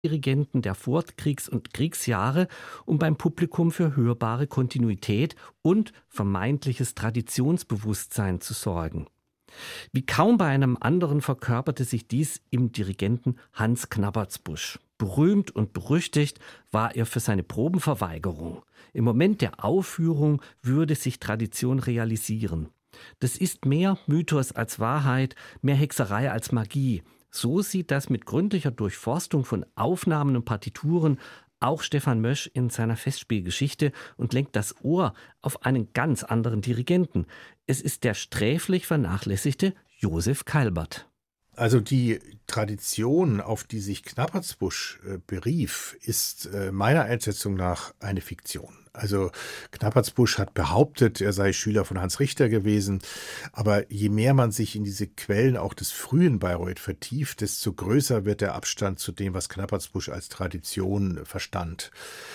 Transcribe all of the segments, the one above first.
Dirigenten der Vorkriegs- und Kriegsjahre, um beim Publikum für hörbare Kontinuität und vermeintliches Traditionsbewusstsein zu sorgen. Wie kaum bei einem anderen verkörperte sich dies im Dirigenten Hans Knappertsbusch. Berühmt und berüchtigt war er für seine Probenverweigerung. Im Moment der Aufführung würde sich Tradition realisieren. Das ist mehr Mythos als Wahrheit, mehr Hexerei als Magie. So sieht das mit gründlicher Durchforstung von Aufnahmen und Partituren auch Stefan Mösch in seiner Festspielgeschichte und lenkt das Ohr auf einen ganz anderen Dirigenten. Es ist der sträflich vernachlässigte Josef Keilbert. Also die Tradition, auf die sich Knappertsbusch berief, ist meiner Einschätzung nach eine Fiktion. Also Knappertsbusch hat behauptet, er sei Schüler von Hans Richter gewesen, aber je mehr man sich in diese Quellen auch des frühen Bayreuth vertieft, desto größer wird der Abstand zu dem, was Knappertsbusch als Tradition verstand.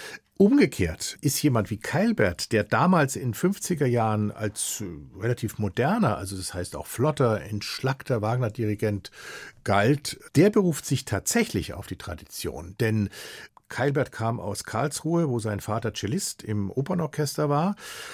Umgekehrt ist jemand wie Keilbert, der damals in 50er Jahren als relativ moderner, also das heißt auch flotter, entschlackter Wagner-Dirigent galt, der beruft sich tatsächlich auf die Tradition. Denn Keilbert kam aus Karlsruhe, wo sein Vater Cellist im Opernorchester war.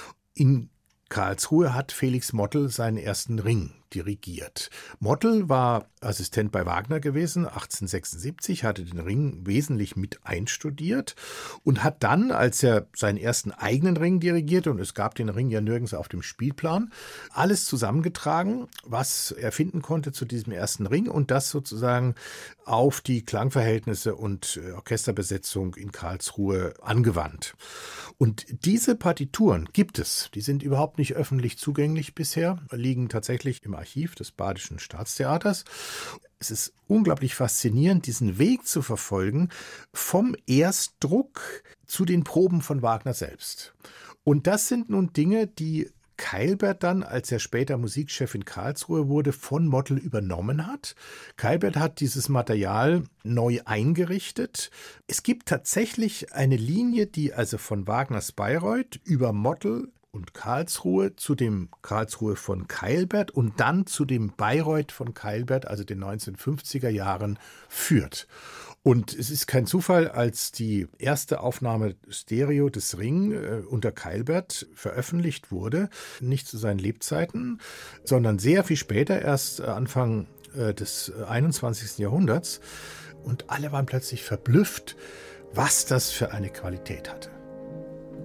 In Karlsruhe hat Felix Mottl seinen ersten Ring dirigiert. Mottl war Assistent bei Wagner gewesen, 1876, hatte den Ring wesentlich mit einstudiert und hat dann, als er seinen ersten eigenen Ring dirigierte, und es gab den Ring ja nirgends auf dem Spielplan, alles zusammengetragen, was er finden konnte zu diesem ersten Ring und das sozusagen auf die Klangverhältnisse und Orchesterbesetzung in Karlsruhe angewandt. Und diese Partituren gibt es, die sind überhaupt nicht öffentlich zugänglich bisher, liegen tatsächlich im Archiv des Badischen Staatstheaters. Es ist unglaublich faszinierend, diesen Weg zu verfolgen vom Erstdruck zu den Proben von Wagner selbst. Und das sind nun Dinge, die Keilbert dann, als er später Musikchef in Karlsruhe wurde, von Mottl übernommen hat. Keilbert hat dieses Material neu eingerichtet. Es gibt tatsächlich eine Linie, die also von Wagners Bayreuth über Mottl und Karlsruhe zu dem Karlsruhe von Keilbert und dann zu dem Bayreuth von Keilbert, also den 1950er Jahren, führt. Und es ist kein Zufall, als die erste Aufnahme Stereo des Ring unter Keilbert veröffentlicht wurde, nicht zu seinen Lebzeiten, sondern sehr viel später, erst Anfang des 21. Jahrhunderts. Und alle waren plötzlich verblüfft, was das für eine Qualität hatte.